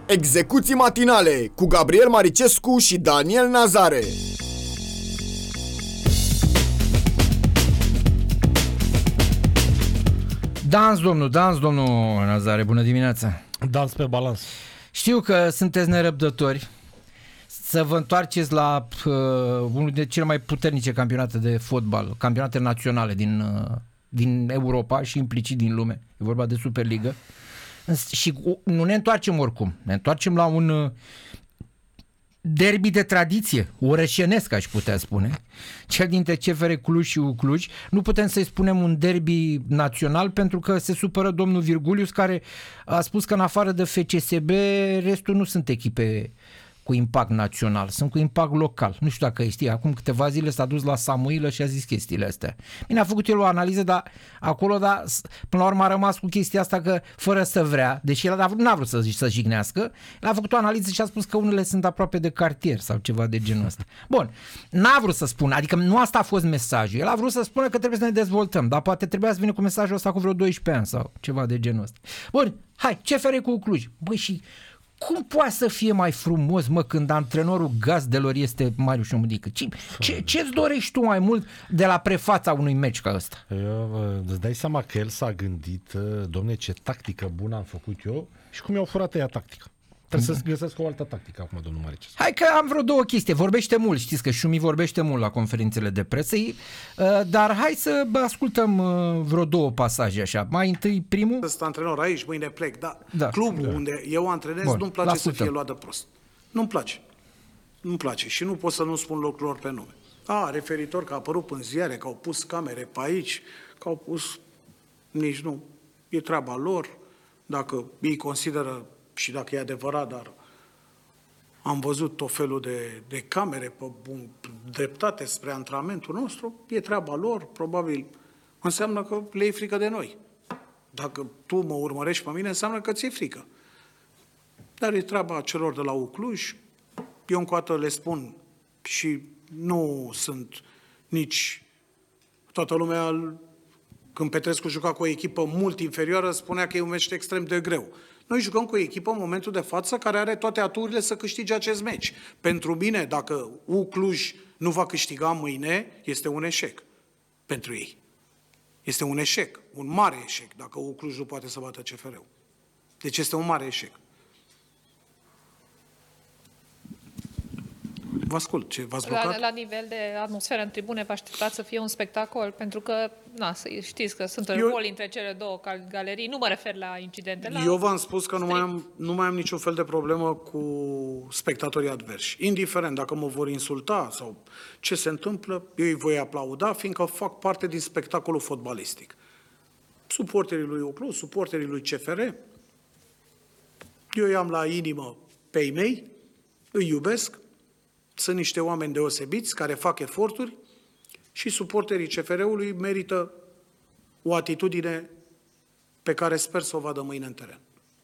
Execuții matinale cu Gabriel Maricescu și Daniel Nazare. Dans, domnul Nazare, bună dimineața. Dans pe balans. Știu că sunteți nerăbdători să vă întoarceți la unul dintre cele mai puternice campionate de fotbal, campionate naționale din Europa și implicit din lume. E vorba de Superligă. Și nu ne întoarcem oricum. Ne întoarcem la un derby de tradiție, orășenesc, aș putea spune, cel dintre CFR Cluj și Ucluj. Nu putem să-i spunem un derby național pentru că se supără domnul Virgulius, care a spus că în afară de FCSB restul nu sunt echipe cu impact național, sunt cu impact local. Nu știu dacă știi, acum câteva zile s-a dus la Samuilă și a zis chestiile astea. Bine, a făcut el o analiză, dar acolo, până la urmă a rămas cu chestia asta că fără să vrea, deși el n-a vrut să jignească, el a făcut o analiză și a spus că unele sunt aproape de cartier sau ceva de genul ăsta. Bun, n-a vrut să spună, adică nu asta a fost mesajul. El a vrut să spună că trebuie să ne dezvoltăm, dar poate trebuia să vină cu mesajul ăsta cu vreo 12 ani sau ceva de genul ăsta. Bun, hai, CFR cu Cluj. Băi, și cum poate să fie mai frumos, mă, când antrenorul gazdelor este Marius Omudică? Ce-ți dorești tu mai mult de la prefața unui meci ca ăsta? Îți dai seama că el s-a gândit, domne, ce tactică bună am făcut eu și cum i-au furat ea tactica. Trebuie să găsesc o altă tactică acum, domnul Maricescu. Hai că am vreo două chestii. Vorbește mult, știți că Șumi vorbește mult la conferințele de presă, dar hai să ascultăm vreo două pasaje așa. Mai întâi primul. Sunt antrenor aici, mâine plec, dar clubul unde eu antrenez nu-mi place să fie luat de prost. Nu-mi place. Nu-mi place și nu pot să nu spun lucrurilor pe nume. Referitor că a apărut în ziare, că au pus camere pe aici, că au pus... Nici nu. E treaba lor. Dacă ei consideră și dacă e adevărat, dar am văzut tot felul de camere pe dreptate spre antrenamentul nostru, e treaba lor, probabil înseamnă că le e frică de noi. Dacă tu mă urmărești pe mine, înseamnă că ți-e frică. Dar e treaba celor de la Ucluj. Eu încă o dată le spun și nu sunt nici... Toată lumea, când Petrescu juca cu o echipă mult inferioară, spunea că e un meci extrem de greu. Noi jucăm cu o echipă în momentul de față care are toate aturile să câștige acest meci. Pentru mine, dacă Ucluj nu va câștiga mâine, este un eșec pentru ei. Este un eșec, un mare eșec, dacă Ucluj nu poate să bată CFR-ul. Deci este un mare eșec. Vă ascult, ce v-ați blocat? La nivel de atmosferă în tribune, vă așteptați să fie un spectacol? Pentru că, știți că sunt roli între cele două galerii. Nu mă refer la incidente. Eu v-am spus că nu mai am niciun fel de problemă cu spectatorii adversi. Indiferent dacă mă vor insulta sau ce se întâmplă, eu îi voi aplauda, fiindcă fac parte din spectacolul fotbalistic. Suporterii lui Ucluj, suporterii lui CFR, eu i-am la inimă pe ei mei, îi iubesc, sunt niște oameni deosebiți care fac eforturi și suporterii CFR-ului merită o atitudine pe care sper să o vadă mâine în teren.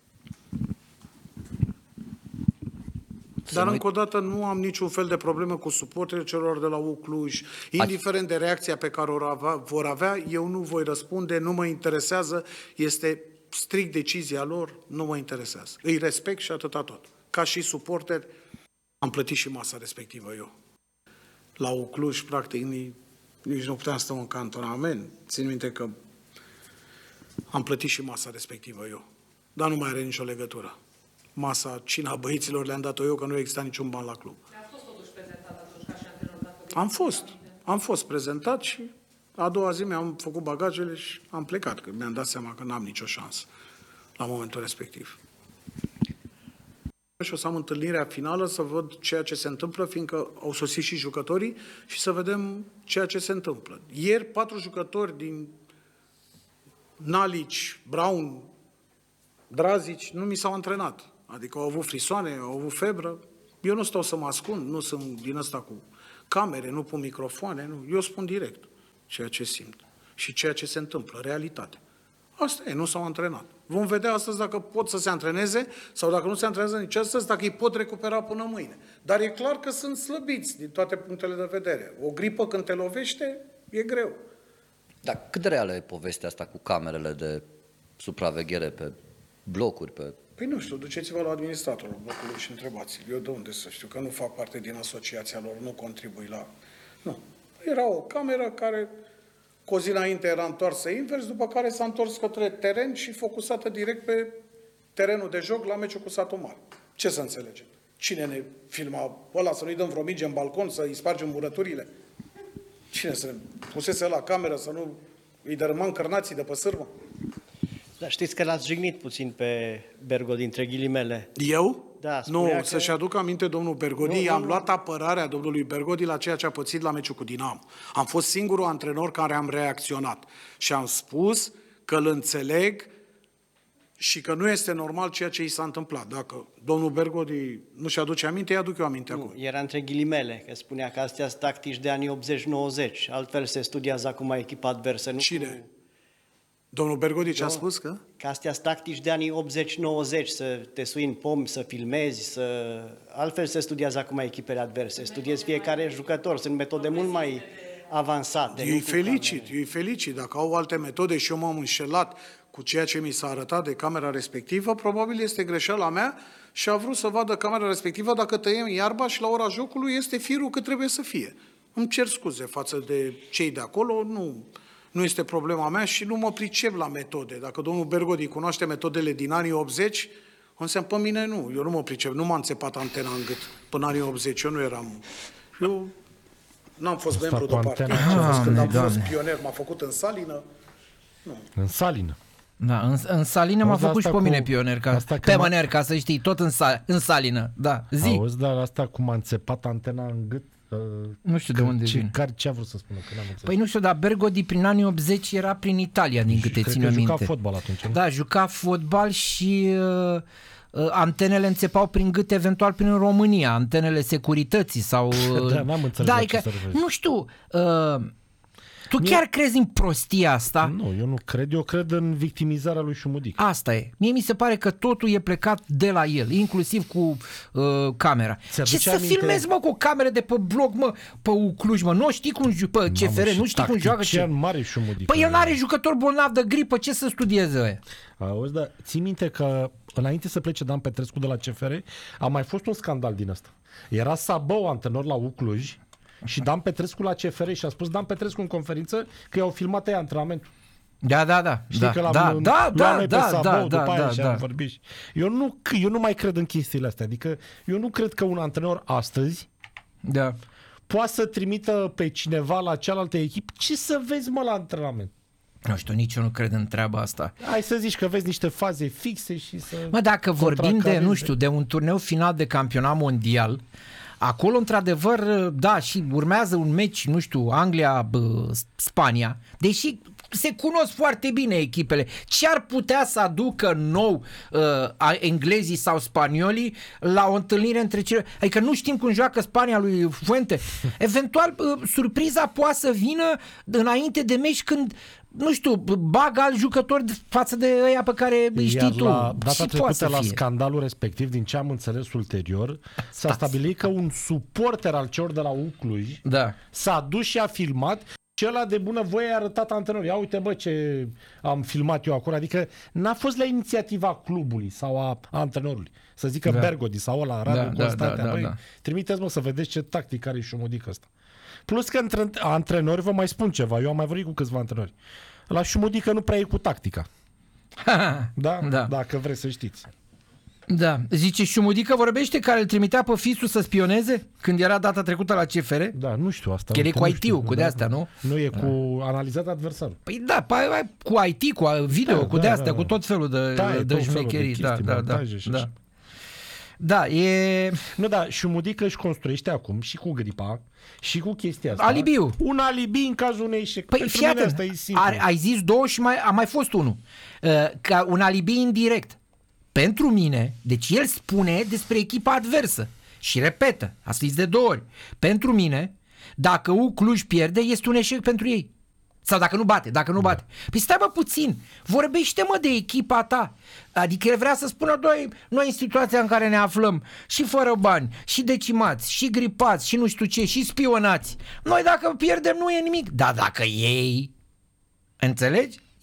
Dar încă o dată nu am niciun fel de problemă cu suporterii celor de la Ucluj. Indiferent de reacția pe care o vor avea, eu nu voi răspunde, nu mă interesează, este strict decizia lor, nu mă interesează. Îi respect și atâta tot. Ca și suporter, am plătit și masa respectivă eu. La Ucluj, practic, nici nu puteam stăm în cantonament. Țin minte că am plătit și masa respectivă eu. Dar nu mai are nicio legătură. Masa, cina băieților le-am dat-o eu, că nu exista niciun ban la club. A fost totuși prezentat atunci ca și antrenor? Am fost prezentat și a doua zi mi-am făcut bagajele și am plecat, că mi-am dat seama că n-am nicio șansă la momentul respectiv. Și o să am întâlnirea finală să văd ceea ce se întâmplă, fiindcă au sosit și jucătorii și să vedem ceea ce se întâmplă. Ieri, 4 jucători din Nalici, Braun, Drazici, nu mi s-au antrenat. Adică au avut frisoane, au avut febră. Eu nu stau să mă ascund, nu sunt din ăsta cu camere, nu pun microfoane, nu. Eu spun direct ceea ce simt și ceea ce se întâmplă, realitatea. Asta e, nu s-au antrenat. Vom vedea astăzi dacă pot să se antreneze sau dacă nu se antrenează nici astăzi, dacă îi pot recupera până mâine. Dar e clar că sunt slăbiți din toate punctele de vedere. O gripă când te lovește, e greu. Dar cât de reală e povestea asta cu camerele de supraveghere pe blocuri, pe Păi nu știu, duceți-vă la administratorul blocului și întrebați. Eu de unde să știu? Că nu fac parte din asociația lor, nu contribui la... Nu. Era o cameră care cu o zi înainte era întoarsă invers, după care s-a întors către teren și focusată direct pe terenul de joc la meciul cu Satul Mare. Ce să înțelegem? Cine ne filma? Ăla să nu-i dăm vreo minge în balcon, să-i spargem murăturile? Cine să ne pusese la cameră să nu îi dărâmăm cărnații de pe sârmă? Dar știți că l-ați jignit puțin pe Bergodi, între ghilimele. Eu? Da, nu, că... să-și aducă aminte domnul Bergodi, am luat apărarea domnului Bergodi la ceea ce a pățit la meciul cu Dinamo. Am fost singurul antrenor care am reacționat și am spus că îl înțeleg și că nu este normal ceea ce i s-a întâmplat. Dacă domnul Bergodi nu-și aduce aminte, îi aduc eu aminte acum. Era între ghilimele, că spunea că astea sunt tactici de anii 80-90, altfel se studiază acum echipa adversă. Nu Cine? Domnul Bergodi ce a spus că? Că astea sunt tactici de anii 80-90, să te sui în pom, să filmezi, altfel se studiază acum echipele adverse. Studiezi fiecare jucător, sunt metode mult mai avansate. Eu îi felicit. Dacă au alte metode și eu m-am înșelat cu ceea ce mi s-a arătat de camera respectivă, probabil este greșeala mea și a vrut să vadă camera respectivă dacă tăiem iarba și la ora jocului este firul cât trebuie să fie. Îmi cer scuze față de cei de acolo, nu este problema mea și nu mă pricep la metode. Dacă domnul Bergodi cunoaște metodele din anii 80, înseamnă pe mine nu. Eu nu mă pricep, nu m-a înțepat antena în gât până anii 80, eu nu eram... Eu n-am fost membru de partid. Când am fost pionier, m-a făcut în Salină. Nu. În Salină. Da, în Salină m-a făcut și pe mine pionier, pe mâner, ca să știi, tot în Salină, da, zi. Auzi, dar asta cum a înțepat antena în gât, nu știu de unde vine. Ce a vrut să spună? Că n-am înțeles. Păi nu știu, dar Bergodi prin anii 80 era prin Italia, din câte țin eu minte. Juca fotbal atunci, nu? Da, juca fotbal și antenele înțepau prin gât, eventual prin România, antenele securității sau... Da, n-am înțeles la ce se referi. Nu știu... Tu chiar crezi în prostia asta? Nu, eu nu cred. Eu cred în victimizarea lui Șumudic. Asta e. Mie mi se pare că totul e plecat de la el, inclusiv cu camera. Ce să filmezi, mă, cu o cameră de pe blog, mă, pe Cluj, mă? Nu știi cum pe CFR, nu știi cum joacă. Mare Șumudic. Păi el n-are jucător bolnav de gripă, ce să studieze ăia? Auzi, dar ții minte că înainte să plece Dan Petrescu de la CFR, a mai fost un scandal din ăsta. Era Sabău antrenor la Cluj și Dan Petrescu la CFR și a spus Dan Petrescu în conferință că i-au filmat ei antrenamentul. Da. Știi că am vorbit. Eu nu mai cred în chestiile astea. Adică eu nu cred că un antrenor astăzi poate să trimită pe cineva la cealaltă echipă. Ce să vezi, mă, la antrenament? Nu știu, nici eu nu cred în treaba asta. Hai să zici că vezi niște faze fixe și să... Mă, dacă vorbim de un turneu final de campionat mondial, acolo, într-adevăr, da, și urmează un meci, nu știu, Anglia-Spania, deși se cunosc foarte bine echipele. Ce ar putea să aducă nou englezii sau spaniolii la o întâlnire între cele... Adică nu știm cum joacă Spania lui Fuente. Eventual, surpriza poate să vină înainte de meci când, nu știu, bagă alt jucător față de ăia pe care îi știi tu. Data trecută la scandalul respectiv, din ce am înțeles ulterior, s-a stabilit că un suporter al celor de la Cluj s-a dus și a filmat și ăla de bună voie a arătat antrenorul. Ia uite, bă, ce am filmat eu acolo. Adică n-a fost la inițiativa clubului sau a antrenorului. Să zică Bergodi sau ăla, Radu Constantea. Trimiteți, mă, să vedeți ce tactic are Șumudic ăsta. Plus că între antrenori vă mai spun ceva. Eu am mai vorbit cu câțiva antrenori. La Șumudică nu prea e cu tactica. Da? Dacă vreți să știți. Da. Zice Șumudică vorbește care îl trimitea pe fisul să spioneze când era data trecută la CFR? Da, nu știu asta. Că e cu IT-ul, cu de-astea, nu? Nu e cu analizat adversarul. Păi da, cu IT, cu video, cu de-astea, cu tot felul de șmecherii. Da, e... Nu, da, Șumudică își construiește acum și cu gripa și cu chestia asta. Alibiu. Un alibi în cazul unei eșec. Păi fiată, ai zis două și a mai fost unul. Ca un alibi indirect. Pentru mine, deci el spune despre echipa adversă și repetă, a zis de 2 ori. Pentru mine, dacă Cluj pierde, este un eșec pentru ei. Sau dacă nu bate. Păi stai, mă, puțin, vorbește-mă de echipa ta. Adică el vrea să spună, noi în situația în care ne aflăm, și fără bani, și decimați, și gripați, și nu știu ce, și spionați. Noi dacă pierdem nu e nimic. Dar dacă ei, înțelegi?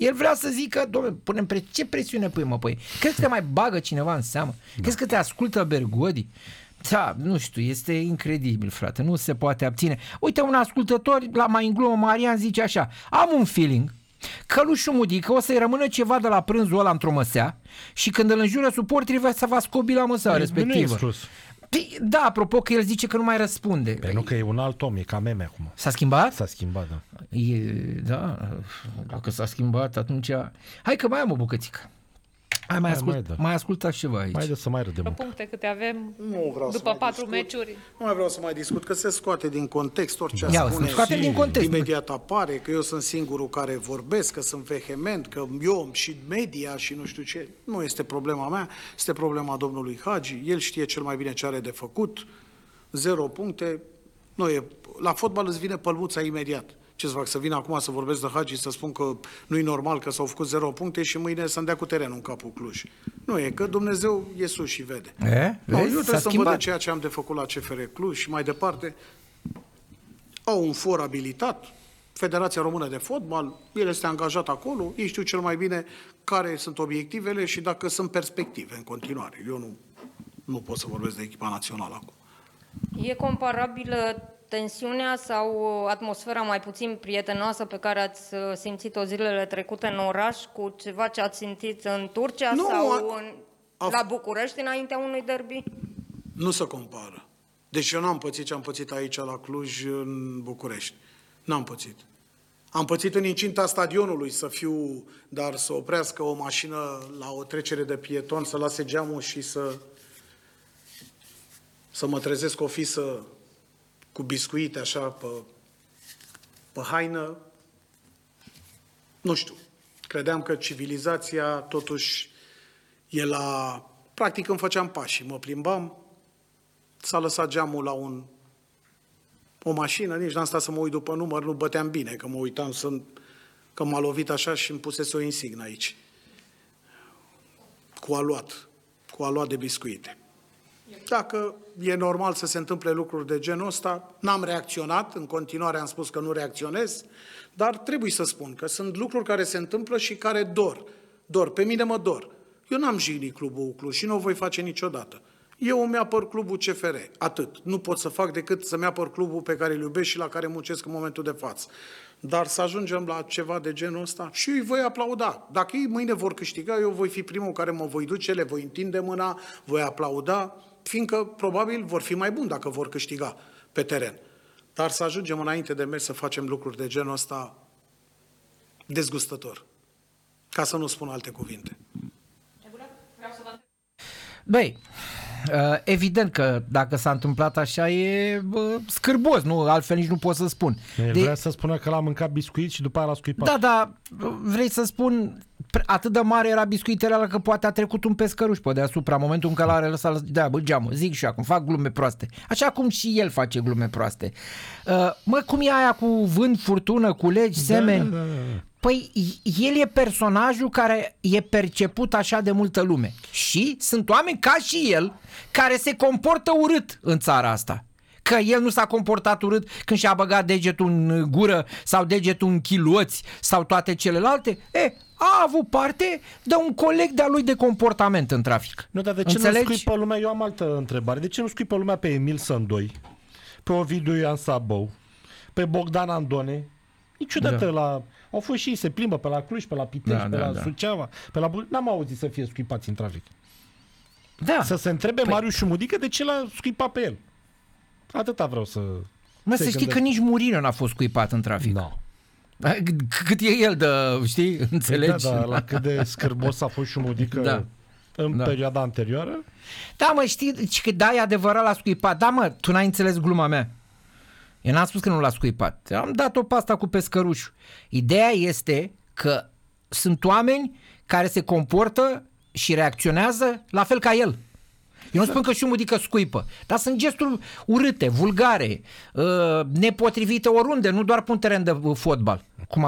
El vrea să zică, dom'le, punem ce presiune pui, mă, păi? Crezi că te mai bagă cineva în seamă? Crezi că te ascultă Bergodi? Da, nu știu, este incredibil, frate, nu se poate abține. Uite, un ascultător, la mai în glumă, Marian, zice așa: am un feeling că lui Șumudică o să-i rămână ceva de la prânzul ăla într-o măsea și când îl înjură suporterii să va scobi la măsea respectivă. Da, apropo că el zice că nu mai răspunde. Păi nu, că e un alt om, e ca meme acum. S-a schimbat? S-a schimbat, da. Da, dacă s-a schimbat, atunci... Hai că mai am o bucățică. Mai ascultați ceva aici. Mai să mai râdem. Puncte câte avem după 4 meciuri. Nu mai vreau să mai discut, că se scoate din context orice spune. Din context. Imediat apare că eu sunt singurul care vorbesc, că sunt vehement, că eu și media și nu știu ce. Nu este problema mea, este problema domnului Hagi. El știe cel mai bine ce are de făcut. 0 puncte. La fotbal îți vine pălmuța imediat. Ce să fac, să vin acum să vorbesc de Hagi, să spun că nu-i normal că s-au făcut 0 puncte și mâine să-mi dea cu terenul în capul Cluj. Nu e, că Dumnezeu e sus și vede. Eu trebuie să văd ceea ce am de făcut la CFR Cluj și mai departe. Au un for abilitat, Federația Română de Fotbal, el este angajat acolo, ei știu cel mai bine care sunt obiectivele și dacă sunt perspective în continuare. Eu nu pot să vorbesc de echipa națională acum. E comparabilă tensiunea sau atmosfera mai puțin prietenoasă pe care ați simțit-o zilele trecute în oraș cu ceva ce ați simțit în Turcia la București înaintea unui derby? Nu se compară. Deci eu n-am pățit ce am pățit aici la Cluj, în București. N-am pățit. Am pățit în incinta stadionului dar să oprească o mașină la o trecere de pieton, să lase geamul și să mă trezesc o fisă cu biscuite așa pe haină. Nu știu. Credeam că civilizația totuși e la... Practic îmi făceam pași, mă plimbam, s-a lăsat geamul la o mașină, nici n-am stat să mă uit după număr, nu băteam bine, că mă uitam că m-a lovit așa și îmi pusese o insignă aici. Cu aluat de biscuite. Dacă e normal să se întâmple lucruri de genul ăsta, n-am reacționat, în continuare am spus că nu reacționez, dar trebuie să spun că sunt lucruri care se întâmplă și care dor. Pe mine mă dor. Eu n-am jignit clubul Cluj și nu o voi face niciodată. Eu îmi apăr clubul CFR, atât. Nu pot să fac decât să-mi apăr clubul pe care îl iubesc și la care muncesc în momentul de față. Dar să ajungem la ceva de genul ăsta și eu îi voi aplauda. Dacă ei mâine vor câștiga, eu voi fi primul care mă voi duce, le voi întinde mâna, voi aplauda, fiindcă probabil vor fi mai buni dacă vor câștiga pe teren. Dar să ajungem înainte de mers să facem lucruri de genul ăsta dezgustător. Ca să nu spun alte cuvinte. Băi, evident că dacă s-a întâmplat așa e scârbos, nu? Altfel nici nu pot să spun. Vrea să spună că l-a mâncat biscuit și după aia l-a scuipat. Da, vrei să spun, atât de mare era biscuitele alea că poate a trecut un pescăruș pe deasupra, în momentul în care l-a lăsat, geamul, zic și eu acum, fac glume proaste. Așa cum și el face glume proaste. Cum e aia cu vânt, furtună, culegi, semeni? Da. Păi el e personajul care e perceput așa de multă lume. Și sunt oameni ca și el care se comportă urât în țara asta. Că el nu s-a comportat urât când și-a băgat degetul în gură sau degetul în chiloți sau toate celelalte. A avut parte de un coleg de-a lui de comportament în trafic. Nu, dar de ce nu scuipă lumea? Eu am altă întrebare. De ce nu scuipă lumea pe Emil Sândoi, pe Ovidiu Ioan Sabău, pe Bogdan Andone? Niciodată au fost și ei, se plimbă pe la Cluj, pe la Pitești, pe la Suceava, pe la n-am auzit să fie scuipați în trafic. Da. Să se întrebe Marius Șumudică de ce l-a scuipat pe el. Atâta vreau să... Să știi că nici Murilă n-a fost scuipat în trafic. No. Cât e el de, știi, înțelegi? Da, la cât de scârbos a fost Șumudică în perioada anterioară. Da, mă, știi, că da, e adevărat, l-a scuipat. Da, mă, tu n-ai înțeles gluma mea. Eu n-am spus că nu l-a scuipat. Am dat-o pe asta cu pescărușul. Ideea este că sunt oameni care se comportă și reacționează la fel ca el. Eu nu spun că Șumudică scuipă, dar sunt gesturi urâte, vulgare, nepotrivite oriunde, nu doar pe un teren de fotbal. Cum